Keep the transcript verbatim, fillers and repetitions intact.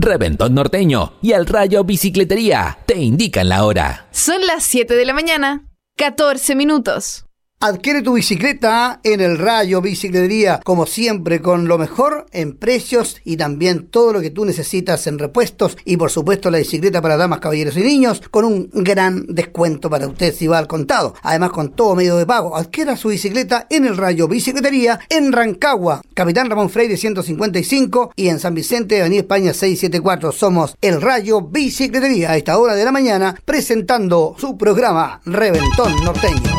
Reventón Norteño y El Rayo Bicicletería te indican la hora. Son las siete de la mañana, catorce minutos. Adquiere tu bicicleta en El Rayo Bicicletería, como siempre, con lo mejor en precios y también todo lo que tú necesitas en repuestos y por supuesto la bicicleta para damas, caballeros y niños con un gran descuento para usted si va al contado. Además, con todo medio de pago. Adquiera su bicicleta en El Rayo Bicicletería en Rancagua, Capitán Ramón Freire ciento cincuenta y cinco y en San Vicente, Avenida España seiscientos setenta y cuatro. Somos El Rayo Bicicletería a esta hora de la mañana presentando su programa Reventón Norteño.